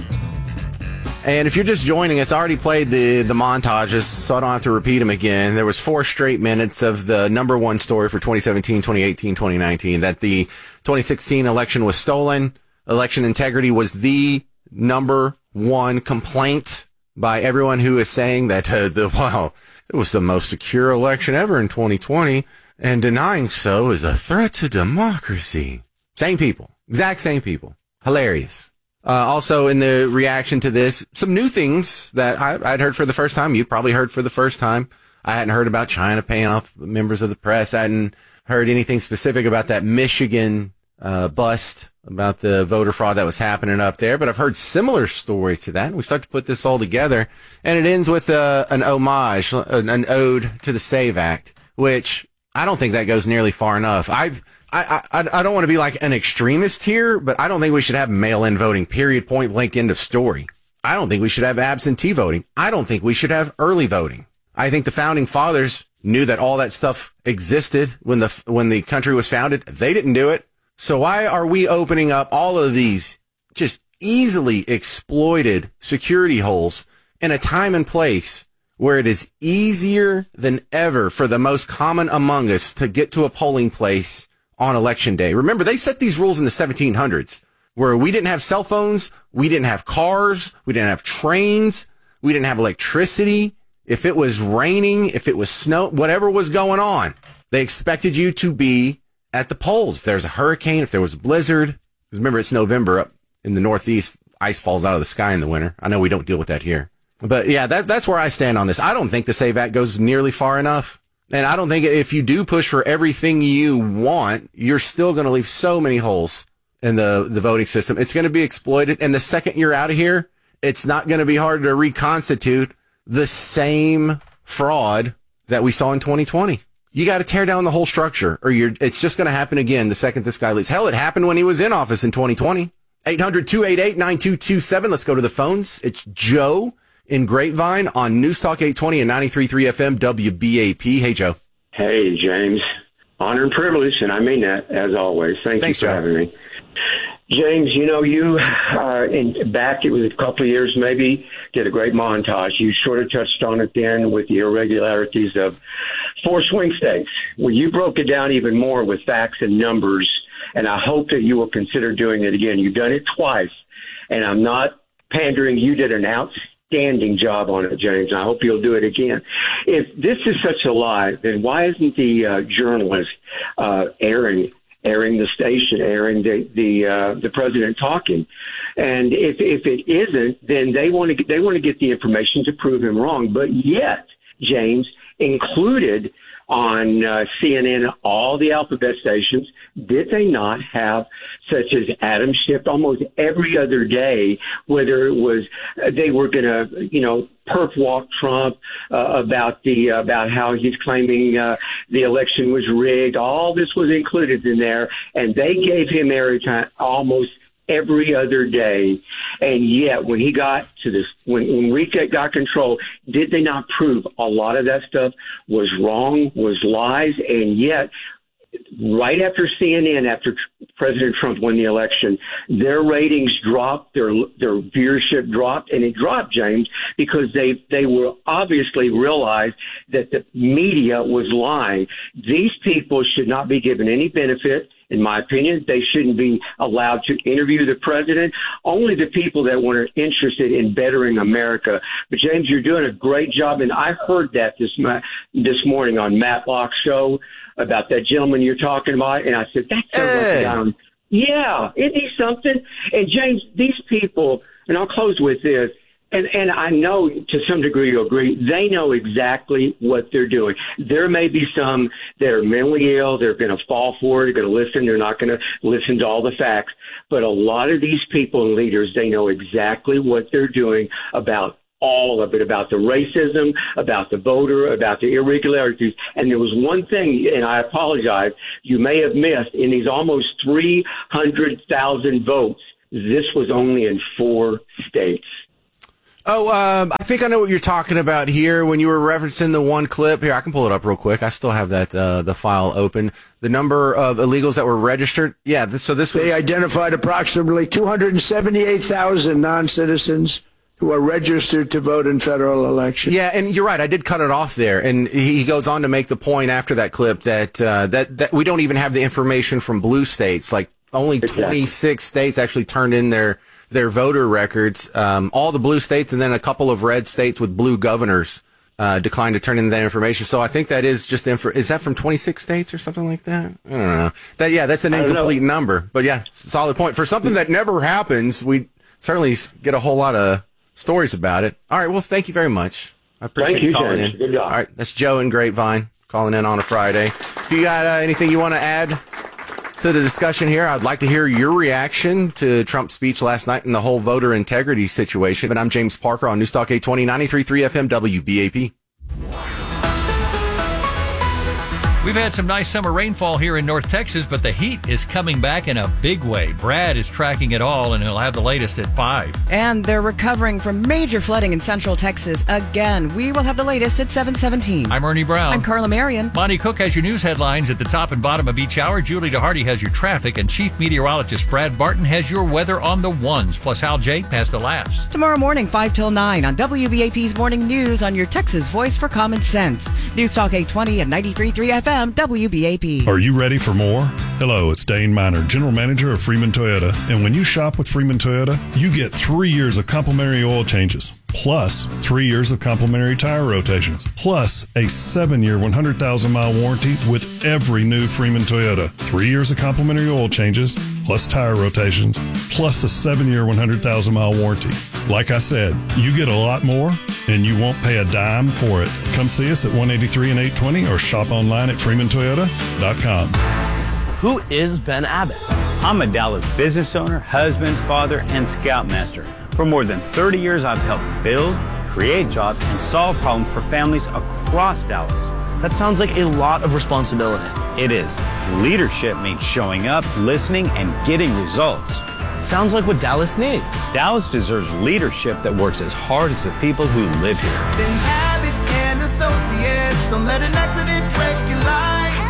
And if you're just joining us, I already played the, the montages, so I don't have to repeat them again. There was four straight minutes of the number one story for twenty seventeen, twenty eighteen, twenty nineteen, that the twenty sixteen election was stolen. Election integrity was the number one complaint by everyone who is saying that, uh, the wow, it was the most secure election ever in twenty twenty, and denying so is a threat to democracy. Same people. Exact same people. Hilarious. Uh, also, in the reaction to this, some new things that I, I'd heard for the first time. You probably heard for the first time. I hadn't heard about China paying off members of the press. I hadn't heard anything specific about that Michigan uh, bust, about the voter fraud that was happening up there. But I've heard similar stories to that. And we start to put this all together. And it ends with uh, an homage, an, an ode to the SAVE Act, which I don't think that goes nearly far enough. I've I, I, I don't want to be like an extremist here, but I don't think we should have mail-in voting, period, point blank, end of story. I don't think we should have absentee voting. I don't think we should have early voting. I think the founding fathers knew that all that stuff existed when the when the country was founded. They didn't do it. So why are we opening up all of these just easily exploited security holes in a time and place where it is easier than ever for the most common among us to get to a polling place on election day? Remember, they set these rules in the seventeen hundreds where we didn't have cell phones, we didn't have cars, we didn't have trains, we didn't have electricity. If it was raining, if it was snow, whatever was going on, they expected you to be at the polls. If there's a hurricane, if there was a blizzard, because remember, it's November up in the Northeast, ice falls out of the sky in the winter. I know we don't deal with that here. But yeah, that, that's where I stand on this. I don't think the SAVE Act goes nearly far enough. And I don't think if you do push for everything you want, you're still going to leave so many holes in the, the voting system. It's going to be exploited. And the second you're out of here, it's not going to be hard to reconstitute the same fraud that we saw in twenty twenty. You got to tear down the whole structure, or you're, it's just going to happen again the second this guy leaves. Hell, it happened when he was in office in twenty twenty. eight hundred, two eight eight, nine two two seven. Let's go to the phones. It's Joe in Grapevine on News Talk eight twenty and ninety-three point three F M W B A P. Hey, Joe. Hey, James. Honor and privilege, and I mean that, as always. Thank Thanks, you for Joe. having me. James, you know, you, uh, in, back, it was a couple of years maybe, did a great montage. You sort of touched on it then with the irregularities of four swing states. Well, you broke it down even more with facts and numbers, and I hope that you will consider doing it again. You've done it twice, and I'm not pandering. You did an outstanding job on it, James. I hope you'll do it again. If this is such a lie, then why isn't the uh, journalist uh, airing airing the station, airing the the uh, the president talking? And if if it isn't, then they want to they want to get the information to prove him wrong. But yet, James, included on uh, C N N, all the alphabet stations, did they not have, such as Adam Schiff, almost every other day, whether it was uh, they were going to, you know, perp walk Trump uh, about the uh, about how he's claiming uh, the election was rigged. All this was included in there, and they gave him airtime almost every other day. And yet, when he got to this, when, when we got control, did they not prove a lot of that stuff was wrong, was lies? And yet, right after C N N, after President Trump won the election, their ratings dropped, their their viewership dropped, and it dropped, James, because they they were obviously realized that the media was lying. These people should not be given any benefit, In my opinion, they shouldn't be allowed to interview the president. Only the people that were interested in bettering America. But James, you're doing a great job, and I heard that this ma- this morning on Matlock's show about that gentleman you're talking about, and I said, that sounds hey. like a guy on. Yeah, isn't he something? And James, these people, and I'll close with this, and, and I know to some degree you'll agree, they know exactly what they're doing. There may be some that are mentally ill, they're going to fall for it, they're going to listen, they're not going to listen to all the facts. But a lot of these people and leaders, they know exactly what they're doing about all of it, about the racism, about the voter, about the irregularities. And there was one thing, and I apologize, you may have missed, in these almost three hundred thousand votes, this was only in four states. Oh, um, I think I know what you're talking about here when you were referencing the one clip. Here, I can pull it up real quick. I still have that uh, the file open. The number of illegals that were registered. Yeah, this, so this was... They identified approximately two hundred seventy-eight thousand non-citizens who are registered to vote in federal elections. Yeah, and you're right. I did cut it off there. And he goes on to make the point after that clip that uh, that, that we don't even have the information from blue states. Like, only exactly. twenty-six states actually turned in their their voter records. Um, all the blue states and then a couple of red states with blue governors uh, declined to turn in that information. So I think that is just info. Is that from twenty-six states or something like that? I don't know. That yeah, that's an incomplete number. But yeah, solid point. For something that never happens, we certainly get a whole lot of stories about it. All right. Well, thank you very much. I appreciate thank you calling James. in. Good job. All right. That's Joe in Grapevine calling in on a Friday. If you got uh, anything you want to add to the discussion here, I'd like to hear your reaction to Trump's speech last night and the whole voter integrity situation. But I'm James Parker on Newstalk eight twenty, ninety-three point three F M W B A P. We've had some nice summer rainfall here in North Texas, but the heat is coming back in a big way. Brad is tracking it all, and he'll have the latest at five. And they're recovering from major flooding in central Texas again. We will have the latest at seven seventeen. I'm Ernie Brown. I'm Carla Marion. Monty Cook has your news headlines at the top and bottom of each hour. Julie DeHardy has your traffic, and Chief Meteorologist Brad Barton has your weather on the ones. Plus, Hal Jake has the laughs. Tomorrow morning, five till nine on W B A P's Morning News on your Texas voice for common sense. Newstalk eight twenty and ninety-three point three F M, W B A P. Are you ready for more? Hello, it's Dane Miner, General Manager of Freeman Toyota. And when you shop with Freeman Toyota, you get three years of complimentary oil changes, plus three years of complimentary tire rotations, plus a seven-year, one hundred thousand mile warranty with every new Freeman Toyota. Three years of complimentary oil changes, plus tire rotations, plus a seven-year, one hundred thousand mile warranty. Like I said, you get a lot more, and you won't pay a dime for it. Come see us at one eighty-three and eight twenty or shop online at freeman toyota dot com. Who is Ben Abbott? I'm a Dallas business owner, husband, father, and scoutmaster. For more than thirty years, I've helped build, create jobs, and solve problems for families across Dallas. That sounds like a lot of responsibility. It is. Leadership means showing up, listening, and getting results. Sounds like what Dallas needs. Dallas deserves leadership that works as hard as the people who live here. Ben Abbott and Associates, don't let an accident break your life.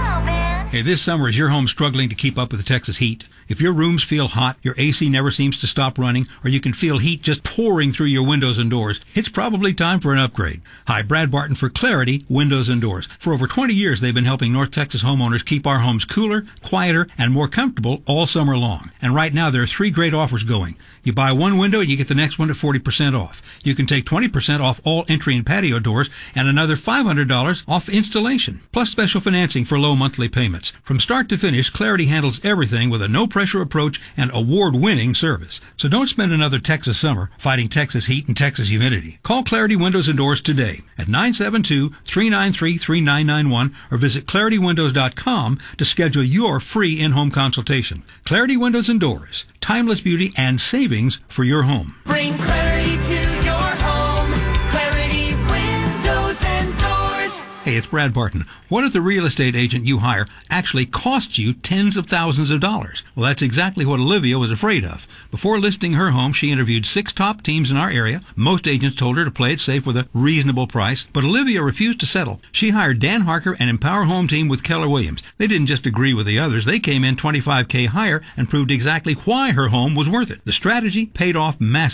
Hey, this summer, is your home struggling to keep up with the Texas heat? If your rooms feel hot, your A C never seems to stop running, or you can feel heat just pouring through your windows and doors, it's probably time for an upgrade. Hi, Brad Barton for Clarity Windows and Doors. For over twenty years, they've been helping North Texas homeowners keep our homes cooler, quieter, and more comfortable all summer long. And right now, there are three great offers going. You buy one window, and you get the next one at forty percent off. You can take twenty percent off all entry and patio doors, and another five hundred dollars off installation, plus special financing for low monthly payments. From start to finish, Clarity handles everything with a no-pressure approach and award-winning service. So don't spend another Texas summer fighting Texas heat and Texas humidity. Call Clarity Windows and Doors today at nine seven two, three nine three, three nine nine one or visit clarity windows dot com to schedule your free in-home consultation. Clarity Windows and Doors. Timeless beauty and savings for your home. Bring clarity to your home. Clarity Windows and Doors. Hey, it's Brad Barton. What if the real estate agent you hire actually costs you tens of thousands of dollars? Well, that's exactly what Olivia was afraid of. Before listing her home, she interviewed six top teams in our area. Most agents told her to play it safe with a reasonable price, but Olivia refused to settle. She hired Dan Harker and Empower Home Team with Keller Williams. They didn't just agree with the others. They came in twenty-five thousand dollars higher and proved exactly why her home was worth it. The strategy paid off massively.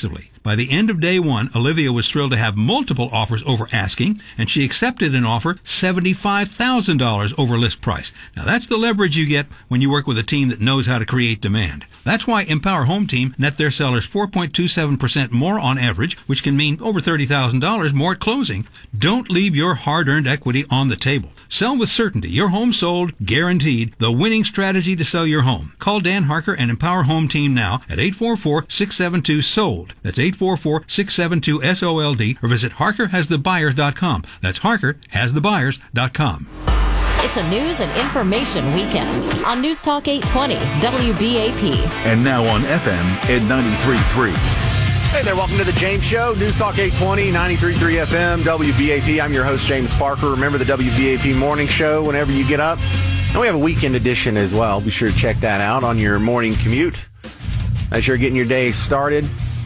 By the end of day one, Olivia was thrilled to have multiple offers over asking, and she accepted an offer seventy-five thousand dollars over list price. Now that's the leverage you get when you work with a team that knows how to create demand. That's why Empower Home Team net their sellers four point two seven percent more on average, which can mean over thirty thousand dollars more at closing. Don't leave your hard-earned equity on the table. Sell with certainty. Your home sold, guaranteed. The winning strategy to sell your home. Call Dan Harker and Empower Home Team now at eight four four, six seven two, S O L D. That's eight four four, six seven two, S O L D, or visit harker has the buyers dot com. That's harker has the buyers dot com. It's a news and information weekend on News Talk eight twenty W B A P. And now on F M at ninety-three point three. Hey there, welcome to the James Show, News Talk eight twenty, ninety-three point three F M, W B A P. I'm your host, James Parker. Remember the W B A P morning show whenever you get up? And we have a weekend edition as well. Be sure to check that out on your morning commute as you're getting your day started.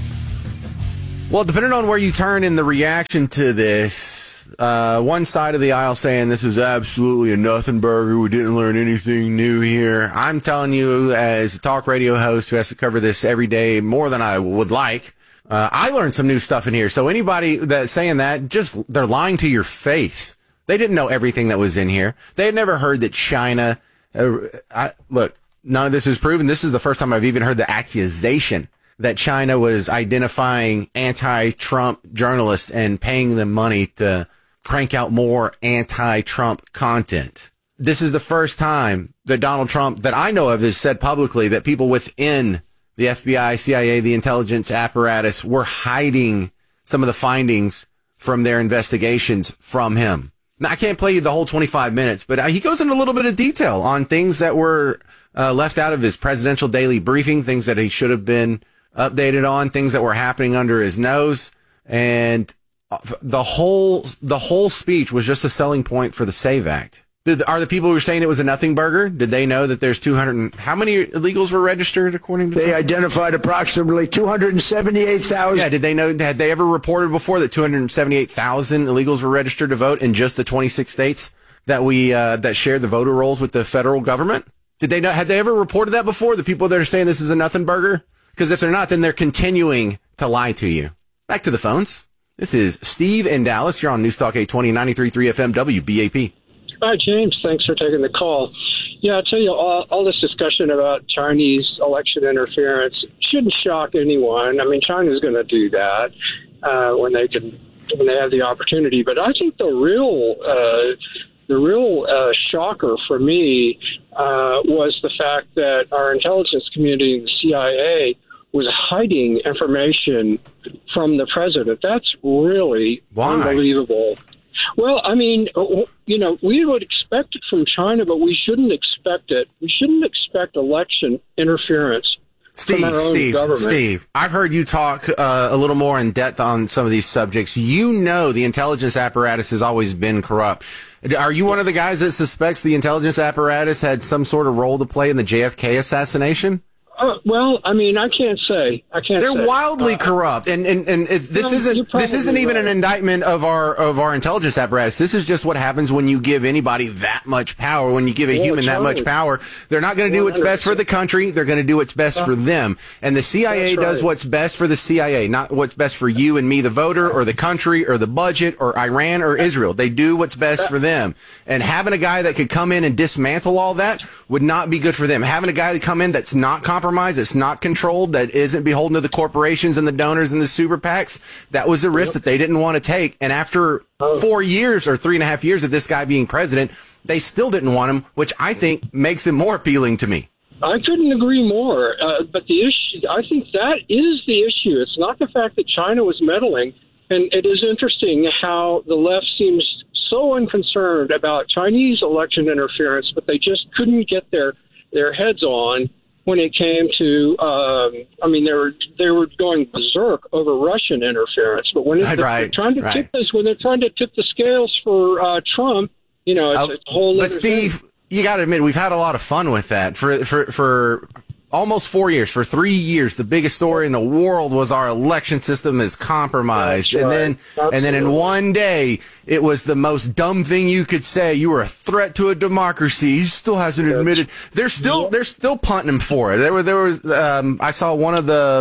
Well, depending on where you turn in the reaction to this, uh, one side of the aisle saying this was absolutely a nothing burger. We didn't learn anything new here. I'm telling you, as a talk radio host who has to cover this every day more than I would like, Uh, I learned some new stuff in here. So anybody that's saying that, just, they're lying to your face. They didn't know everything that was in here. They had never heard that China, uh, I, look, none of this is proven. This is the first time I've even heard the accusation that China was identifying anti-Trump journalists and paying them money to crank out more anti-Trump content. This is the first time that Donald Trump, that I know of, has said publicly that people within the F B I, C I A, the intelligence apparatus were hiding some of the findings from their investigations from him. Now, I can't play you the whole twenty-five minutes, but he goes into a little bit of detail on things that were uh, left out of his presidential daily briefing, things that he should have been updated on, things that were happening under his nose. And the whole, the whole speech was just a selling point for the SAVE Act. Did, are the people who were saying it was a nothing burger? Did they know that there's two hundred and, how many illegals were registered according to They them? Identified approximately two hundred seventy-eight thousand. Yeah, did they know, had they ever reported before that two hundred seventy-eight thousand illegals were registered to vote in just the twenty-six states that we, uh, that share the voter rolls with the federal government? Did they know, had they ever reported that before? The people that are saying this is a nothing burger? Because if they're not, then they're continuing to lie to you. Back to the phones. This is Steve in Dallas. You're on News Talk eight twenty, ninety-three point three F M, W B A P. Hi, James. Thanks for taking the call. Yeah, I tell you, all, all this discussion about Chinese election interference shouldn't shock anyone. I mean, China's going to do that uh, when they can, when they have the opportunity. But I think the real, uh, the real uh, shocker for me uh, was the fact that our intelligence community, the C I A, was hiding information from the president. That's really Why? unbelievable. Well, I mean, you know, we would expect it from China, but we shouldn't expect it. We shouldn't expect election interference Steve, from our own Steve, government. Steve, I've heard you talk uh, a little more in depth on some of these subjects. You know the intelligence apparatus has always been corrupt. Are you one of the guys that suspects the intelligence apparatus had some sort of role to play in the J F K assassination? Uh, well, I mean, I can't say. I can't. They're say. wildly uh, corrupt, and and and it, this well, isn't this isn't even right. an indictment of our of our intelligence apparatus. This is just what happens when you give anybody that much power. When you give a yeah, human that much power, they're not going to do what's best for the country. They're going to do what's best for them. And the C I A That's does right. what's best for the C I A, not what's best for you and me, the voter, or the country, or the budget, or Iran, or Israel. They do what's best for them. And having a guy that could come in and dismantle all that would not be good for them. Having a guy that come in that's not compromised, that's not controlled, that isn't beholden to the corporations and the donors and the super PACs, that was a risk that they didn't want to take. And after four years or three and a half years of this guy being president, they still didn't want him, which I think makes him more appealing to me. I couldn't agree more. Uh, but the issue, I think that is the issue. It's not the fact that China was meddling. And it is interesting how the left seems so unconcerned about Chinese election interference, but they just couldn't get their, their heads on when it came to, um, I mean, they were they were going berserk over Russian interference. But when Right, they're right, trying to right. tip this, when they're trying to tip the scales for uh, Trump, you know, it's, Uh, it's a whole. But other Steve, thing. you got to admit, we've had a lot of fun with that for for for almost four years. For three years, the biggest story in the world was our election system is compromised, That's and right. then and then in Absolutely. one day, it was the most dumb thing you could say. You were a threat to a democracy. He still hasn't admitted. They're still they're still punting him for it. There were there was um, I saw one of the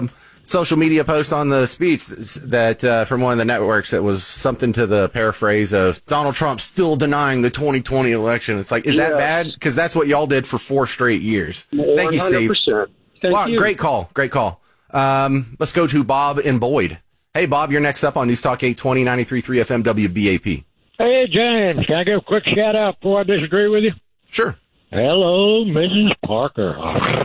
social media post on the speech that uh, from one of the networks that was something to the paraphrase of Donald Trump still denying the twenty twenty election. It's like, is yes. that bad? Because that's what y'all did for four straight years. Thank you, Steve. one hundred percent. Thank wow, you. Great call. Great call. Um, let's go to Bob in Boyd. Hey, Bob, you're next up on News Talk eight twenty, ninety-three point three F M W B A P. Hey, James, can I give a quick shout out before I disagree with you? Sure. Hello, Missus Parker.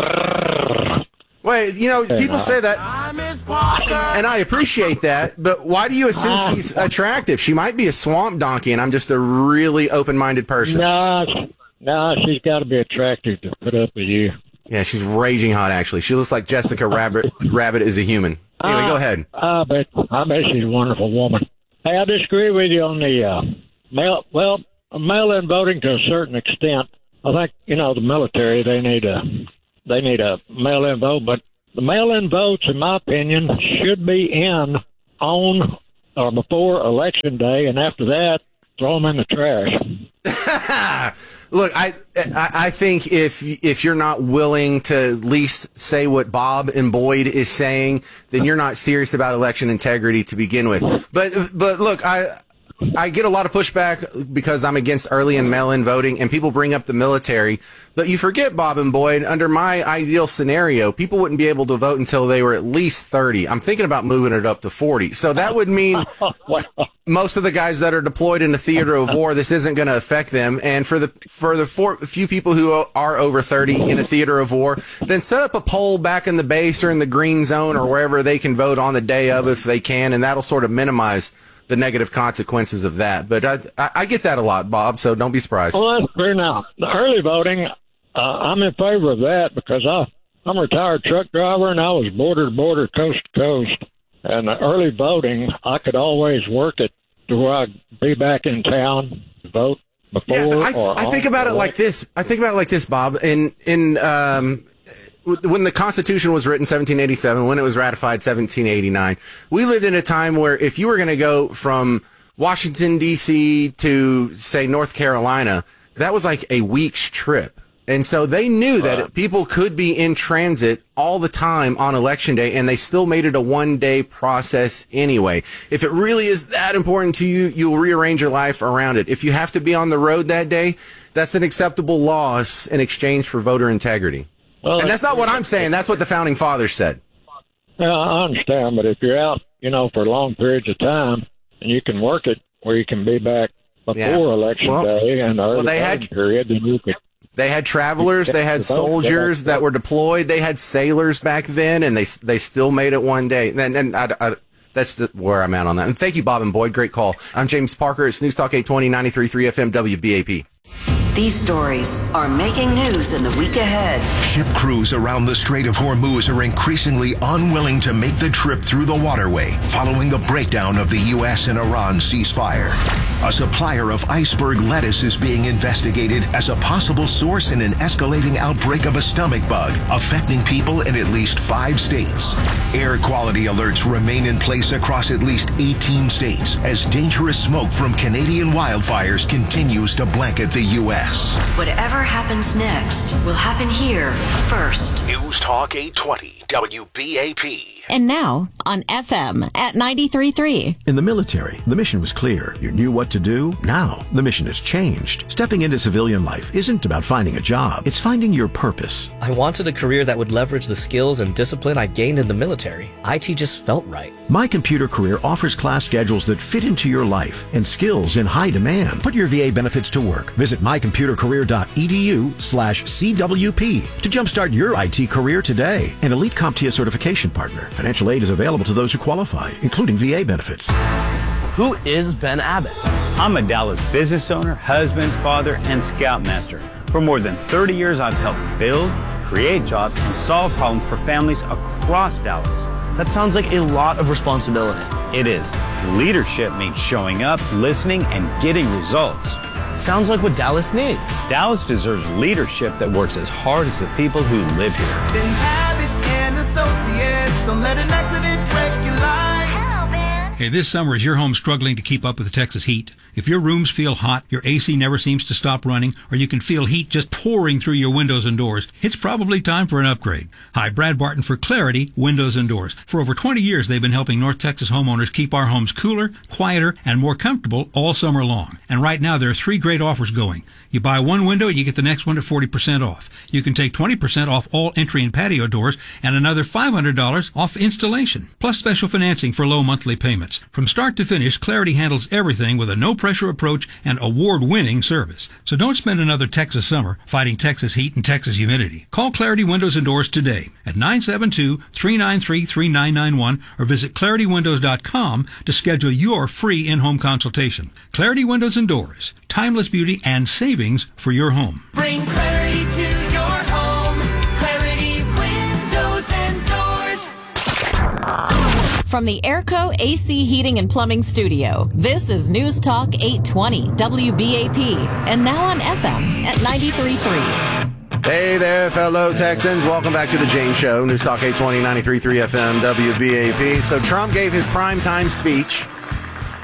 Wait, you know, Hey, people I- say that, and I appreciate that, but why do you assume Ah. she's attractive? She might be a swamp donkey, and I'm just a really open-minded person. Nah, nah, she's got to be attractive to put up with you. Yeah, she's raging hot, actually. She looks like Jessica Rabbit, Rabbit is a human. Anyway, Ah, go ahead. I bet, I bet she's a wonderful woman. Hey, I disagree with you on the uh, mail. Well, mail-in voting to a certain extent. I think you know the military. They need a they need a mail-in vote, but the mail-in votes, in my opinion, should be in on or before Election Day, and after that, throw them in the trash. Look, I, I I think if if you're not willing to at least say what Bob and Boyd is saying, then you're not serious about election integrity to begin with. But but look, I I get a lot of pushback because I'm against early and mail-in voting, and people bring up the military. But you forget, Bob and Boyd, under my ideal scenario, people wouldn't be able to vote until they were at least thirty. I'm thinking about moving it up to forty. So that would mean most of the guys that are deployed in the theater of war, this isn't going to affect them. And for the for the four, few people who are over thirty in a theater of war, then set up a poll back in the base or in the green zone or wherever they can vote on the day of if they can, and that'll sort of minimize the negative consequences of that. But I, I, I get that a lot, Bob, so don't be surprised. Well, that's fair now. The early voting, uh, I'm in favor of that because I, I'm a retired truck driver and I was border to border, coast to coast. And the early voting, I could always work it to where I'd be back in town to vote before. Yeah, I, or I think about it like this. I think about it like this, Bob. In in um, when the Constitution was written, seventeen eighty-seven, when it was ratified, seventeen eighty-nine, we lived in a time where if you were going to go from Washington, D C to, say, North Carolina, that was like a week's trip. And so they knew that people could be in transit all the time on Election Day, and they still made it a one-day process anyway. If it really is that important to you, you'll rearrange your life around it. If you have to be on the road that day, that's an acceptable loss in exchange for voter integrity. Well, and that's not what I'm saying. That's what the Founding Fathers said. Yeah, I understand, but if you're out, you know, for long periods of time, and you can work it where you can be back before Yeah. Election Well- Day and the early well, they had- voting period, then you could. They had travelers, they had soldiers that were deployed, they had sailors back then, and they they still made it one day. And, and I, I, that's the, where I'm at on that. And thank you, Bob and Boyd. Great call. I'm James Parker. It's News Talk eight twenty, ninety-three point three F M W B A P. These stories are making news in the week ahead. Ship crews around the Strait of Hormuz are increasingly unwilling to make the trip through the waterway following the breakdown of the U S and Iran ceasefire. A supplier of iceberg lettuce is being investigated as a possible source in an escalating outbreak of a stomach bug affecting people in at least five states. Air quality alerts remain in place across at least eighteen states as dangerous smoke from Canadian wildfires continues to blanket the U S. Whatever happens next will happen here first. News Talk eight twenty W B A P. And now on F M at ninety-three point three. In the military, the mission was clear. You knew what to do. Now, the mission has changed. Stepping into civilian life isn't about finding a job. It's finding your purpose. I wanted a career that would leverage the skills and discipline I gained in the military. I T just felt right. My Computer Career offers class schedules that fit into your life and skills in high demand. Put your V A benefits to work. Visit my computer career dot e d u slash C W P to jumpstart your I T career today. An elite CompTIA certification partner. Financial aid is available to those who qualify, including V A benefits. Who is Ben Abbott? I'm a Dallas business owner, husband, father, and scoutmaster. For more than thirty years, I've helped build, create jobs, and solve problems for families across Dallas. That sounds like a lot of responsibility. It is. Leadership means showing up, listening, and getting results. Sounds like what Dallas needs. Dallas deserves leadership that works as hard as the people who live here. Ben Abbott and Associates, don't let an accident wreck your life. Help, Ben. Hey, this summer, is your home struggling to keep up with the Texas heat? If your rooms feel hot, your A C never seems to stop running, or you can feel heat just pouring through your windows and doors, it's probably time for an upgrade. Hi, Brad Barton for Clarity Windows and Doors. For over twenty years, they've been helping North Texas homeowners keep our homes cooler, quieter, and more comfortable all summer long. And right now, there are three great offers going. You buy one window and you get the next one at forty percent off. You can take twenty percent off all entry and patio doors and another five hundred dollars off installation, plus special financing for low monthly payments. From start to finish, Clarity handles everything with a no-pressure approach and award-winning service. So don't spend another Texas summer fighting Texas heat and Texas humidity. Call Clarity Windows and Doors today at nine seven two, three nine three, three nine nine one or visit clarity windows dot com to schedule your free in-home consultation. Clarity Windows and Doors. Timeless beauty and savings for your home. Bring clarity to your home. Clarity Windows and Doors. From the Airco A C Heating and Plumbing Studio, this is News Talk eight twenty W B A P, and now on F M at ninety-three point three. Hey there, fellow Texans. Welcome back to the James Show. News Talk eight twenty, ninety-three point three F M, W B A P. So Trump gave his primetime speech